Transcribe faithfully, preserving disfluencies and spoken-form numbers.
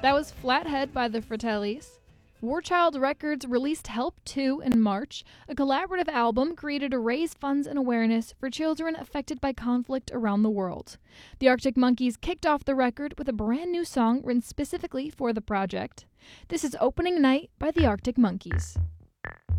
That was Flathead by the Fratellis. Warchild Records released Help two in March, a collaborative album created to raise funds and awareness for children affected by conflict around the world. The Arctic Monkeys kicked off the record with a brand new song written specifically for the project. This is Opening Night by the Arctic Monkeys.